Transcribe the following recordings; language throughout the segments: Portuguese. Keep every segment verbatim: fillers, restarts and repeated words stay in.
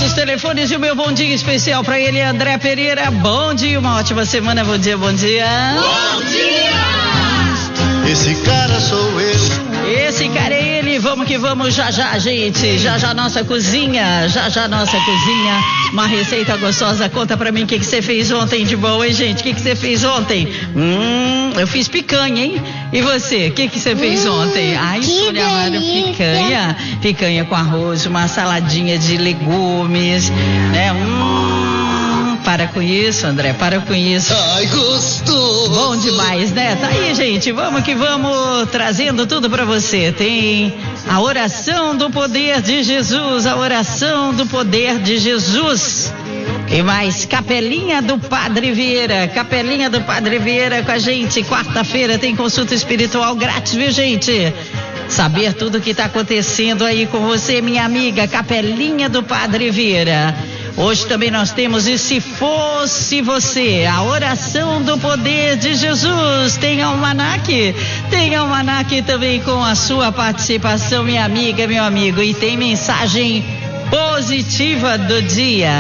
nos telefones e o meu bom dia especial para ele, André Pereira. Bom dia, uma ótima semana. Bom dia, bom dia. Bom dia! Esse cara sou eu. Esse cara é ele. Vamos que vamos, já já, gente. Já já nossa cozinha. Já já nossa cozinha. Uma receita gostosa. Conta pra mim o que que você fez ontem de bom, hein, gente? O que que você fez ontem? Hum, eu fiz picanha, hein? E você? O que que você fez hum, ontem? Ai, Sônia Amaro, picanha. Picanha com arroz, uma saladinha de legumes, né? Hum... Para com isso, André, para com isso. Ai, gostoso. Bom demais, né? Tá aí, gente, vamos que vamos, trazendo tudo pra você. Tem a oração do poder de Jesus, a oração do poder de Jesus. E mais, Capelinha do Padre Vieira, Capelinha do Padre Vieira com a gente. Quarta-feira tem consulta espiritual grátis, viu, gente? Saber tudo o que está acontecendo aí com você, minha amiga, Capelinha do Padre Vieira. Hoje também nós temos E Se Fosse Você, a oração do poder de Jesus. Tem almanaque, tem almanaque também com a sua participação, minha amiga, meu amigo. E tem mensagem positiva do dia.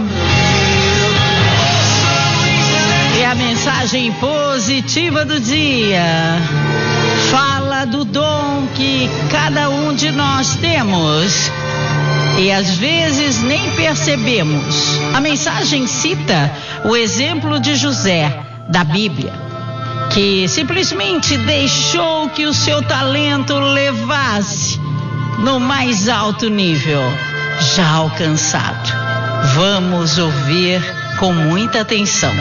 E a mensagem positiva do dia fala do dom que cada um de nós temos e às vezes nem percebemos. A mensagem cita o exemplo de José, da Bíblia, que simplesmente deixou que o seu talento levasse no mais alto nível, já alcançado. Vamos ouvir com muita atenção.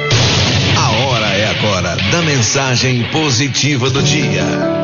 A hora é agora da mensagem positiva do dia.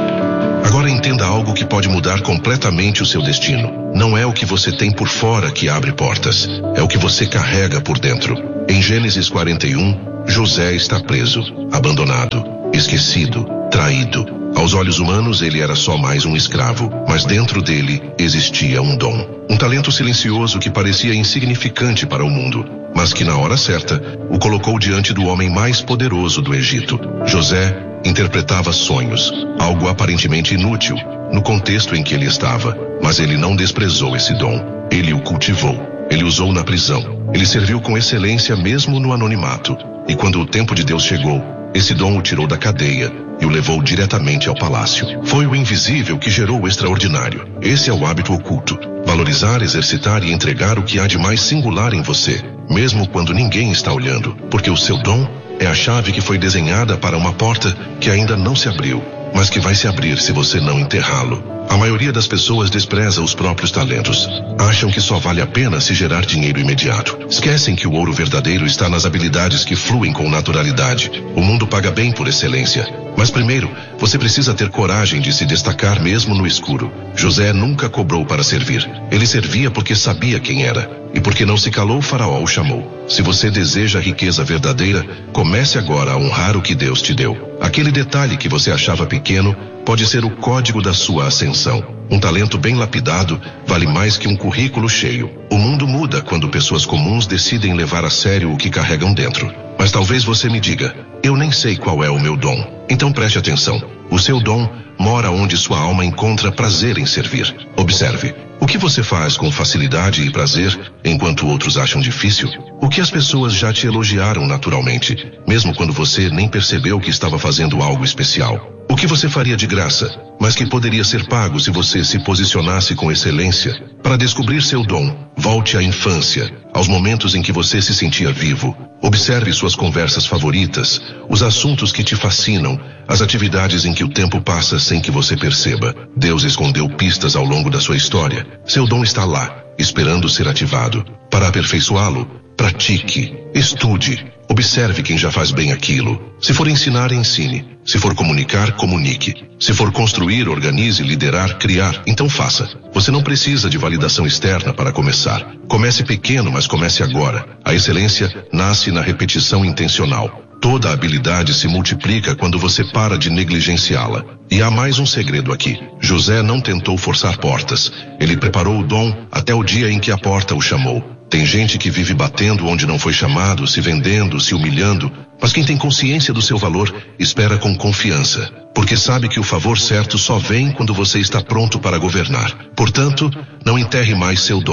Agora entenda algo que pode mudar completamente o seu destino. Não é o que você tem por fora que abre portas, é o que você carrega por dentro. Em Gênesis quarenta e um, José está preso, abandonado, esquecido, traído. Aos olhos humanos ele era só mais um escravo, mas dentro dele existia um dom. Um talento silencioso que parecia insignificante para o mundo, mas que na hora certa o colocou diante do homem mais poderoso do Egito. José interpretava sonhos, algo aparentemente inútil no contexto em que ele estava, mas ele não desprezou esse dom. Ele o cultivou, ele usou na prisão, ele serviu com excelência mesmo no anonimato. E quando o tempo de Deus chegou, esse dom o tirou da cadeia e o levou diretamente ao palácio. Foi o invisível que gerou o extraordinário. Esse é o hábito oculto. Valorizar, exercitar e entregar o que há de mais singular em você, mesmo quando ninguém está olhando, porque o seu dom é a chave que foi desenhada para uma porta que ainda não se abriu, mas que vai se abrir se você não enterrá-lo. A maioria das pessoas despreza os próprios talentos. Acham que só vale a pena se gerar dinheiro imediato. Esquecem que o ouro verdadeiro está nas habilidades que fluem com naturalidade. O mundo paga bem por excelência. Mas primeiro, você precisa ter coragem de se destacar mesmo no escuro. José nunca cobrou para servir. Ele servia porque sabia quem era. E porque não se calou, o faraó o chamou. Se você deseja a riqueza verdadeira, comece agora a honrar o que Deus te deu. Aquele detalhe que você achava pequeno pode ser o código da sua ascensão. Um talento bem lapidado vale mais que um currículo cheio. O mundo muda quando pessoas comuns decidem levar a sério o que carregam dentro. Mas talvez você me diga, eu nem sei qual é o meu dom. Então preste atenção. O seu dom mora onde sua alma encontra prazer em servir. Observe. O que você faz com facilidade e prazer, enquanto outros acham difícil? O que as pessoas já te elogiaram naturalmente, mesmo quando você nem percebeu que estava fazendo algo especial? O que você faria de graça, mas que poderia ser pago se você se posicionasse com excelência? Para descobrir seu dom, volte à infância, aos momentos em que você se sentia vivo. Observe suas conversas favoritas, os assuntos que te fascinam, as atividades em que o tempo passa sem que você perceba. Deus escondeu pistas ao longo da sua história. Seu dom está lá, esperando ser ativado. Para aperfeiçoá-lo, pratique, estude, observe quem já faz bem aquilo. Se for ensinar, ensine. Se for comunicar, comunique. Se for construir, organize, liderar, criar, então faça. Você não precisa de validação externa para começar. Comece pequeno, mas comece agora. A excelência nasce na repetição intencional. Toda habilidade se multiplica quando você para de negligenciá-la. E há mais um segredo aqui. José não tentou forçar portas. Ele preparou o dom até o dia em que a porta o chamou. Tem gente que vive batendo onde não foi chamado, se vendendo, se humilhando. Mas quem tem consciência do seu valor, espera com confiança. Porque sabe que o favor certo só vem quando você está pronto para governar. Portanto, não enterre mais seu dom.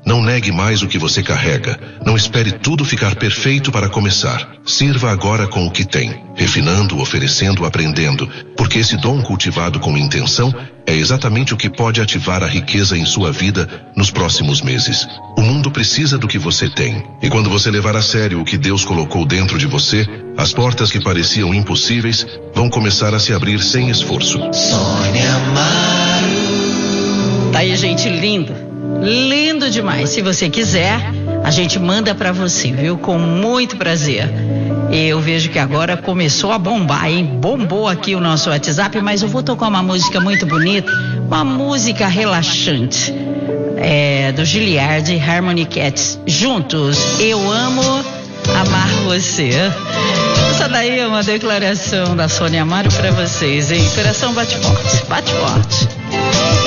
Não negue mais o que você carrega. Não espere tudo ficar perfeito para começar. Sirva agora com o que tem, refinando, oferecendo, aprendendo, porque esse dom cultivado com intenção é exatamente o que pode ativar a riqueza em sua vida nos próximos meses. O mundo precisa do que você tem. E quando você levar a sério o que Deus colocou dentro de você, as portas que pareciam impossíveis vão começar a se abrir sem esforço. Sônia Amaro. Tá aí, gente, lindo. Lindo demais. Se você quiser, a gente manda pra você, viu? Com muito prazer. Eu vejo que agora começou a bombar, hein? Bombou aqui o nosso WhatsApp, mas eu vou tocar uma música muito bonita, uma música relaxante. É, do Gilliard e Harmony Cats. Juntos, eu amo amar você. Essa daí é uma declaração da Sônia Amaro pra vocês, hein? Coração bate forte, bate forte.